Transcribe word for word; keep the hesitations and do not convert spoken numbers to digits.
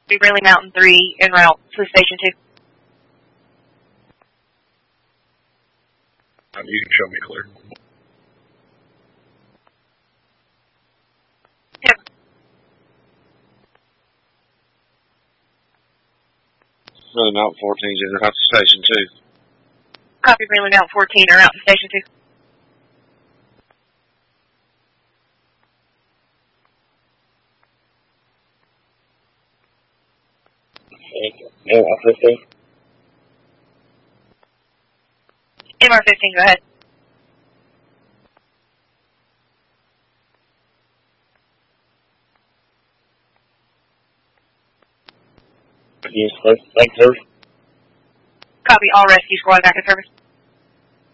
Be Brindley Mountain three en route to Station two. Um, you can show me clear. Yep. Brindley Mountain fourteen's en route to Station two. Copy, Brindley Mountain fourteen en route to Station two. M R fifteen. M R fifteen, go ahead. Yes, sir. Thanks, sir. Copy, all rescue squad back in service.